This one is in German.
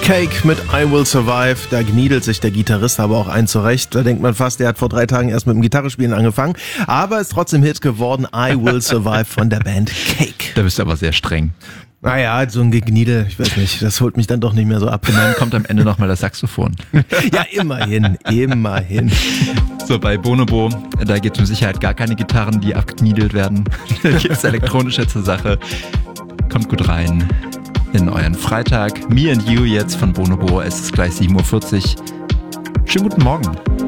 Cake mit I Will Survive. Da gniedelt sich der Gitarrist aber auch ein zurecht. Da denkt man fast, der hat vor 3 Tagen erst mit dem Gitarrespielen angefangen. Aber ist trotzdem Hit geworden. I Will Survive von der Band Cake. Da bist du aber sehr streng. Naja, so ein Gegniedel, ich weiß nicht, das holt mich dann doch nicht mehr so ab. Und dann kommt am Ende nochmal das Saxophon. Ja, immerhin. So, bei Bonobo, da gibt es mit Sicherheit gar keine Gitarren, die abgekniedelt werden. Da gibt es elektronische zur Sache. Kommt gut rein in euren Freitag. Me and You jetzt von Bonobo. Es ist gleich 7:40 Uhr. Schönen guten Morgen.